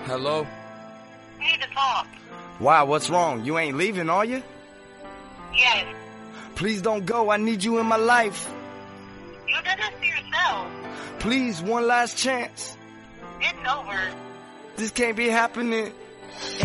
Hello? We need to talk. Why? What's wrong? You ain't leaving, are you? Yes. Please don't go. I need you in my life. You did this to yourself. Please, one last chance. It's over. This can't be happening.